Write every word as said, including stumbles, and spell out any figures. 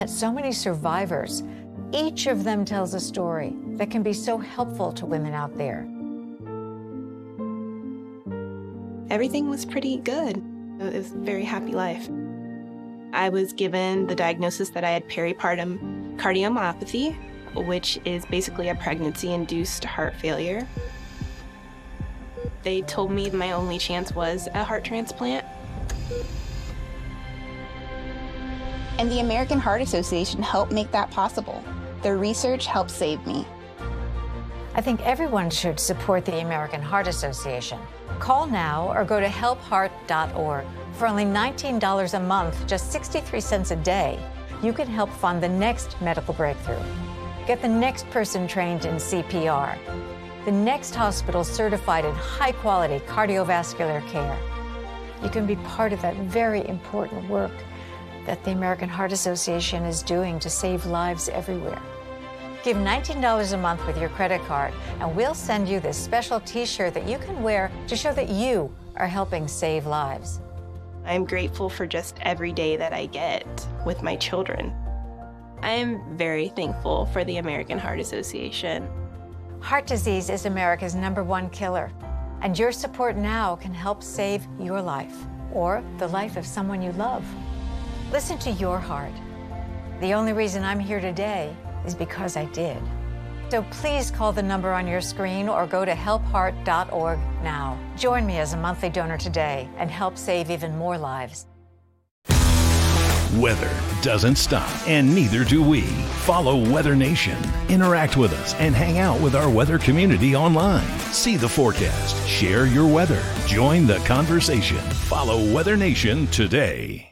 So many survivors. Each of them tells a story that can be so helpful to women out there. Everything was pretty good. It was a very happy life. I was given the diagnosis that I had peripartum cardiomyopathy, which is basically a pregnancy-induced heart failure. They told me my only chance was a heart transplant. And the American Heart Association helped make that possible. Their research helped save me. I think everyone should support the American Heart Association. Call now or go to help heart dot org. For only nineteen dollars a month, just sixty-three cents a day, you can help fund the next medical breakthrough. Get the next person trained in C P R. The next hospital certified in high-quality cardiovascular care. You can be part of that very important work that the American Heart Association is doing to save lives everywhere. Give nineteen dollars a month with your credit card, and we'll send you this special T-shirt that you can wear to show that you are helping save lives. I'm grateful for just every day that I get with my children. I'm very thankful for the American Heart Association. Heart disease is America's number one killer, and your support now can help save your life or the life of someone you love. Listen to your heart. The only reason I'm here today is because I did. So please call the number on your screen or go to help heart dot org now. Join me as a monthly donor today and help save even more lives. Weather doesn't stop, and neither do we. Follow Weather Nation. Interact with us and hang out with our weather community online. See the forecast, share your weather, join the conversation. Follow Weather Nation today.